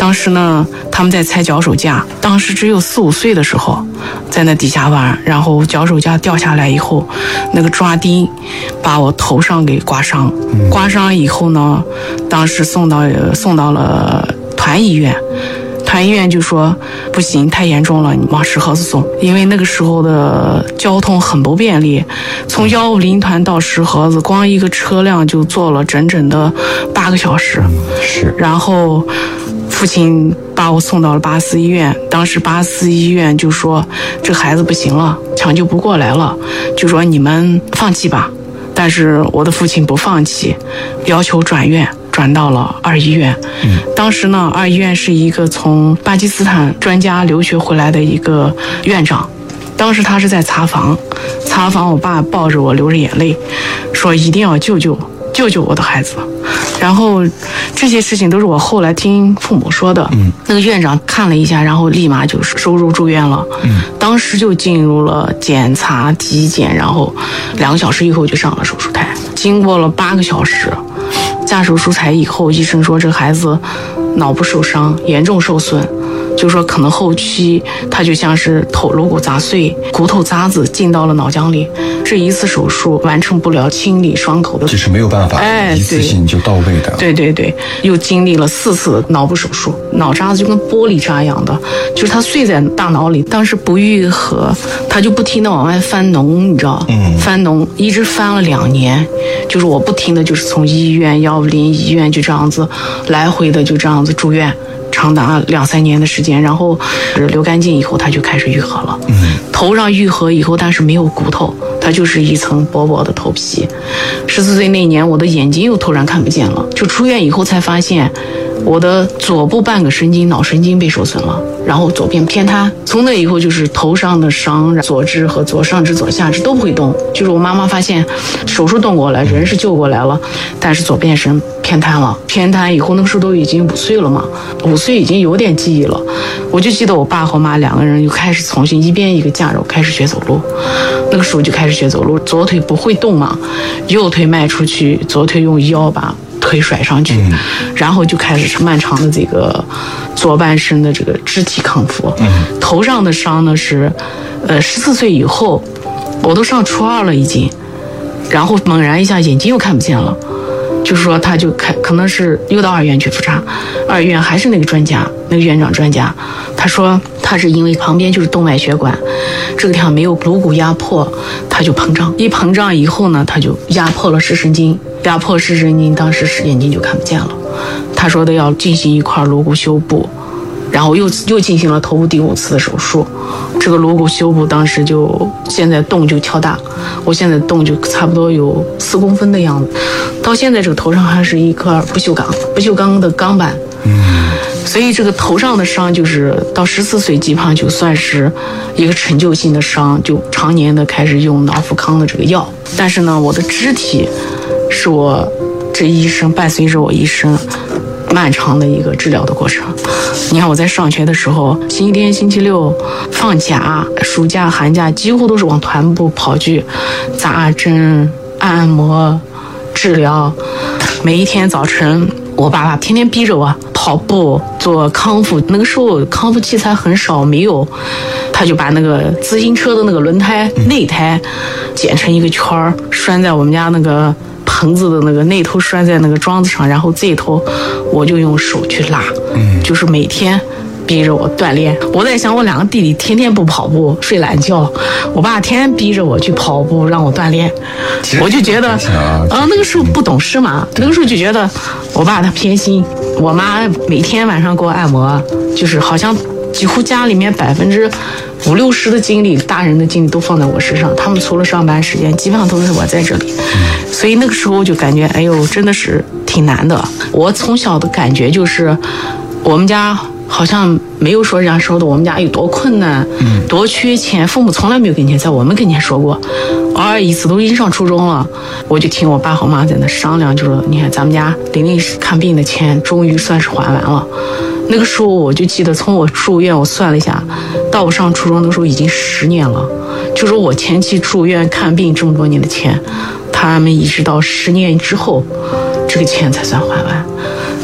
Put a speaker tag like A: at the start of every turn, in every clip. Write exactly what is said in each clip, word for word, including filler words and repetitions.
A: 当时呢，他们在拆脚手架，当时只有四五岁的时候，在那底下玩，然后脚手架掉下来以后，那个抓钉把我头上给刮伤，刮伤以后呢，当时送到送到了团医院。团医院就说不行，太严重了，你往石河子送。因为那个时候的交通很不便利，从幺五零团到石河子，光一个车辆就坐了整整的八个小时。
B: 是。
A: 然后父亲把我送到了八四医院，当时八四医院就说这孩子不行了，抢救不过来了，就说你们放弃吧。但是我的父亲不放弃，要求转院。转到了二医院，嗯，当时呢，二医院是一个从巴基斯坦专家留学回来的一个院长，当时他是在查房，查房，我爸抱着我流着眼泪，说一定要救救救救我的孩子。然后这些事情都是我后来听父母说的，嗯，那个院长看了一下，然后立马就收入住院了，嗯，当时就进入了检查体检，然后两个小时以后就上了手术台，经过了八个小时。下手术台以后，医生说这孩子脑部受伤，严重受损，就说可能后期他就像是头颅骨砸碎，骨头渣子进到了脑浆里，这一次手术完成不了清理伤口的，
B: 这是没有办法，
A: 哎，
B: 一次性就到位的。
A: 对对对，又经历了四次脑部手术，脑渣子就跟玻璃渣一样的，就是它碎在大脑里，当时不愈合，它就不停的往外翻脓，你知道，嗯，翻脓一直翻了两年，就是我不停的就是从医院幺五零医院就这样子来回的就这样子住院。长达两三年的时间，然后流干净以后，它就开始愈合了。嗯，头上愈合以后，但是没有骨头，它就是一层薄薄的头皮。十四岁那年，我的眼睛又突然看不见了，就出院以后才发现，我的左部半个神经脑神经被受损了，然后左边偏瘫。从那以后就是头上的伤，左肢和左上肢、左下肢都不会动。就是我妈妈发现，手术动过来，人是救过来了，但是左边身偏瘫了。偏瘫以后，那个时候都已经五岁了嘛，五岁已经有点记忆了。我就记得我爸和我妈两个人又开始重新一边一个架着我开始学走路。那个时候就开始学走路，左腿不会动嘛，右腿迈出去，左腿用腰把腿甩上去，嗯，然后就开始是漫长的这个左半身的这个肢体康复。嗯，头上的伤呢是，呃，十四岁以后，我都上初二了已经，然后猛然一下眼睛又看不见了，就是说他就开可能是又到二院去复查，二院还是那个专家，那个院长专家，他说他是因为旁边就是动脉血管，这个地方没有颅骨压迫，他就膨胀，一膨胀以后呢，他就压迫了视神经。压迫视神经，当时是眼睛就看不见了。他说的要进行一块颅骨修补，然后又又进行了头部第五次的手术。这个颅骨修补当时就现在洞就跳大，我现在洞就差不多有四公分的样子。到现在这个头上还是一块不锈钢，不锈钢的钢板。嗯，所以这个头上的伤就是到十四岁基本上就算是一个陈旧性的伤，就常年的开始用脑富康的这个药。但是呢，我的肢体是我这一生伴随着我一生漫长的一个治疗的过程。你看我在上学的时候，星期天、星期六、放假、暑假、寒假，几乎都是往团部跑去扎针、按摩、治疗。每一天早晨，我爸爸天天逼着我跑步做康复。那个时候康复器材很少，没有，他就把那个自行车的那个轮胎内胎剪成一个圈儿，拴在我们家那个棚子的那个那头，拴在那个桩子上，然后这头我就用手去拉，嗯，就是每天逼着我锻炼。我在想，我两个弟弟天天不跑步睡懒觉，我爸天天逼着我去跑步让我锻炼，我就觉得啊、呃，那个时候不懂事嘛，那个时候就觉得我爸他偏心。我妈每天晚上给我按摩，就是好像几乎家里面百分之五六十的精力，大人的精力都放在我身上。他们除了上班时间，基本上都是我在这里。所以那个时候就感觉，哎呦，真的是挺难的。我从小的感觉就是，我们家好像没有说人家说的我们家有多困难，多缺钱，父母从来没有跟前在我们跟前说过。偶尔一次都已经上初中了，我就听我爸和妈在那商量，就说你看咱们家玲玲看病的钱终于算是还完了。那个时候我就记得，从我住院我算了一下，到我上初中的时候已经十年了。就说我前期住院看病这么多年的钱，他们一直到十年之后，这个钱才算还完。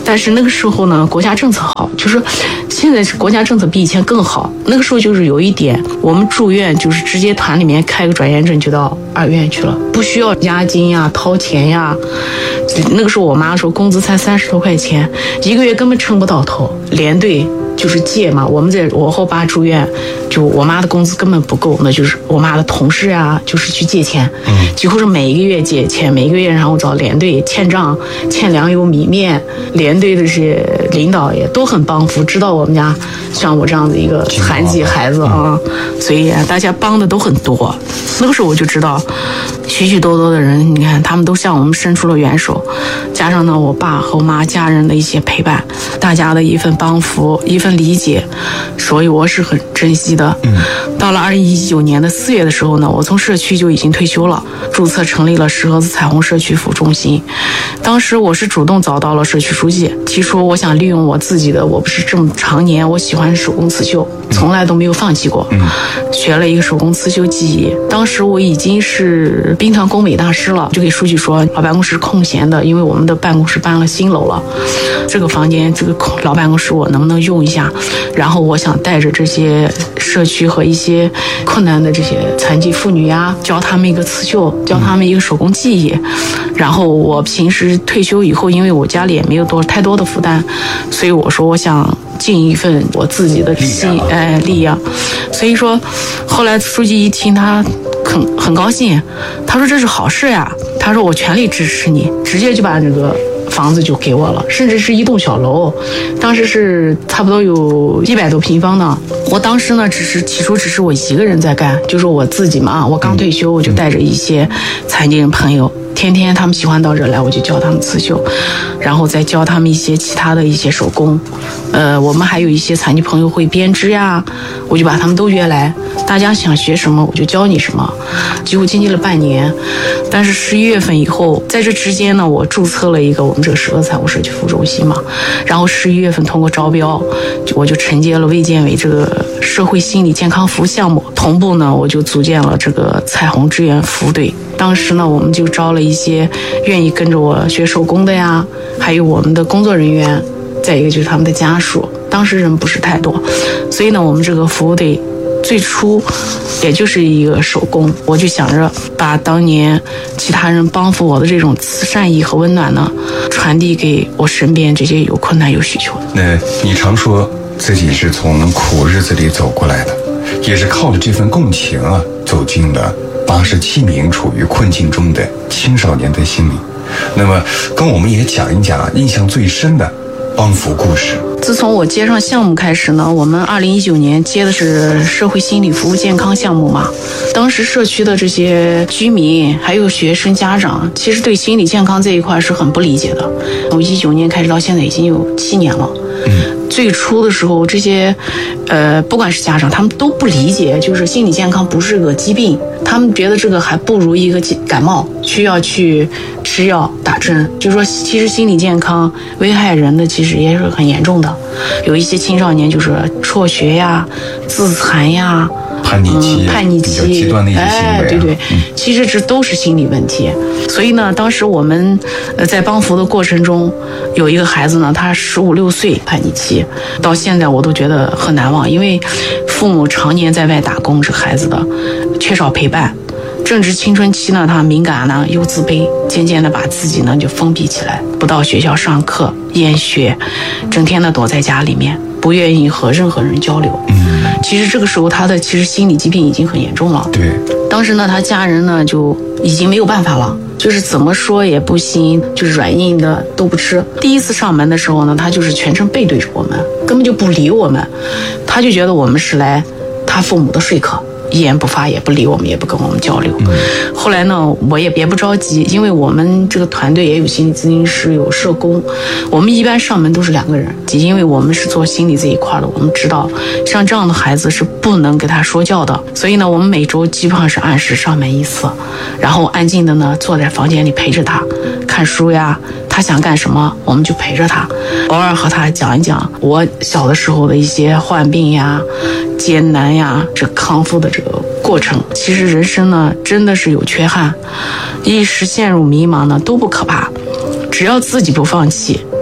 A: 但是那个时候呢，国家政策好，就是现在是国家政策比以前更好。那个时候就是有一点，我们住院就是直接团里面开个转院证就到二院去了，不需要押金呀、掏钱呀。那个时候我妈说工资才三十多块钱，一个月根本撑不到头，连队就是借嘛。我们在我和我爸住院，就我妈的工资根本不够，那就是我妈的同事啊，就是去借钱，嗯，几乎是每一个月借钱，每一个月然后找连队欠账、欠粮油米面，连队的这些领导也都很帮扶，知道我们家像我这样的一个残疾孩子啊，嗯、所以大家帮的都很多。那个时候我就知道，许许多多的人，你看他们都向我们伸出了援手，加上呢我爸和我妈家人的一些陪伴，大家的一份帮扶、一份理解，所以我是很珍惜的。嗯，到了二零一九年的四月的时候呢，我从社区就已经退休了，注册成立了石河子彩虹社区服务中心。当时我是主动找到了社区书记，提出我想利用我自己的，我不是这么常年我喜欢手工刺绣，从来都没有放弃过，嗯，学了一个手工刺绣技艺。当时我已经是兵团工美大师了，就给书记说老办公室空闲的，因为我们的办公室搬了新楼了，这个房间这个老办公室我能不能用一下，然后我想带着这些社区和一些困难的这些残疾妇女呀，教他们一个刺绣，教他们一个手工技艺。然后我平时退休以后，因为我家里也没有多太多的负担，所以我说我想尽一份我自己的心，哎，力量。所以说后来书记一听，他很很高兴，他说这是好事呀，他说我全力支持你，直接就把这个房子就给我了，甚至是一栋小楼，当时是差不多有一百多平方呢。我当时呢，只是起初只是我一个人在干，就是我自己嘛，我刚退休，我就带着一些残疾人朋友，天天他们喜欢到这来，我就教他们刺绣，然后再教他们一些其他的一些手工。呃，我们还有一些残疾朋友会编织呀，我就把他们都约来，大家想学什么我就教你什么。几乎经历了半年，但是十一月份以后，在这之间呢，我注册了一个我们这个石河彩虹社区服务中心嘛，然后十一月份通过招标，我就承接了卫健委这个社会心理健康服务项目，同步呢我就组建了这个彩虹志愿服务队。当时呢，我们就招了一些愿意跟着我学手工的呀，还有我们的工作人员，再一个就是他们的家属。当时人不是太多，所以呢，我们这个服务队最初也就是一个手工，我就想着把当年其他人帮扶我的这种慈善意和温暖呢，传递给我身边这些有困难有需求的。
B: 那你常说自己是从苦日子里走过来的，也是靠着这份共情啊，走进了八十七名处于困境中的青少年的心里。那么跟我们也讲一讲印象最深的帮扶故事。
A: 自从我接上项目开始呢，我们二零一九年接的是社会心理服务健康项目嘛。当时社区的这些居民还有学生家长，其实对心理健康这一块是很不理解的。从一九年开始到现在已经有七年了。嗯，最初的时候，这些，呃，不管是家长，他们都不理解，就是心理健康不是个疾病，他们觉得这个还不如一个感冒，需要去吃药打针。就是说，其实心理健康危害人的其实也是很严重的，有一些青少年就是辍学呀、自残呀。
B: 叛逆期、嗯，
A: 叛逆期，
B: 比较极端的一些行为、啊，
A: 哎，对对，
B: 嗯，
A: 其实这都是心理问题。所以呢，当时我们呃在帮扶的过程中，有一个孩子呢，他十五六岁叛逆期，到现在我都觉得很难忘，因为父母常年在外打工，这孩子的缺少陪伴。正值青春期呢，他敏感呢又自卑，渐渐的把自己呢就封闭起来，不到学校上课，厌学，整天的躲在家里面，不愿意和任何人交流。嗯，其实这个时候他的其实心理疾病已经很严重了。
B: 对，
A: 当时呢，他家人呢就已经没有办法了，就是怎么说也不行，就是软硬的都不吃。第一次上门的时候呢，他就是全程背对着我们，根本就不理我们，他就觉得我们是来他父母的说客。一言不发，也不理我们，也不跟我们交流。嗯、后来呢，我也别不着急，因为我们这个团队也有心理咨询师，有社工，我们一般上门都是两个人，因为我们是做心理这一块的，我们知道像这样的孩子是不能给他说教的，所以呢，我们每周基本上是按时上门一次，然后安静的呢坐在房间里陪着他看书呀，他想干什么我们就陪着他，偶尔和他讲一讲我小的时候的一些患病呀、艰难呀，这康复的这个过程。其实人生呢真的是有缺憾，一时陷入迷茫呢都不可怕，只要自己不放弃，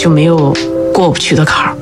A: 就没有过不去的坎儿。